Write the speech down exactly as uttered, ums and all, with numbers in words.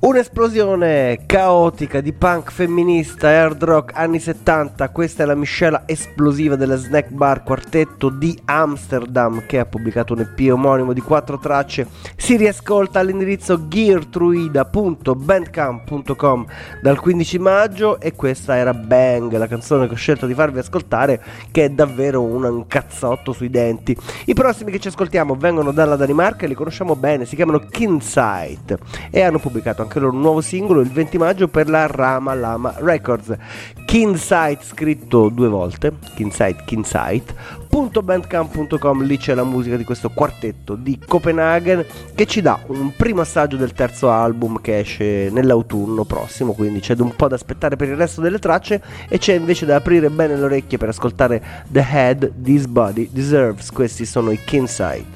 Un'esplosione caotica di punk femminista e hard rock anni settanta. Questa è la miscela esplosiva della Snack Bar Quartetto di Amsterdam, che ha pubblicato un E P omonimo di quattro tracce. Si riascolta all'indirizzo geartruida punto bandcamp punto com dal quindici maggio, e questa era Bang, la canzone che ho scelto di farvi ascoltare, che è davvero un cazzotto sui denti. I prossimi che ci ascoltiamo vengono dalla Danimarca e li conosciamo bene, si chiamano Kinsight e hanno pubblicato anche loro un nuovo singolo il venti maggio per la Rama Lama Records. Kinsight scritto due volte, Kinsight Kinsight punto bandcamp punto com, lì c'è la musica di questo quartetto di Copenaghen che ci dà un primo assaggio del terzo album che esce nell'autunno prossimo, quindi c'è un po' da aspettare per il resto delle tracce e c'è invece da aprire bene le orecchie per ascoltare The Head This Body Deserves. Questi sono i Kinsight.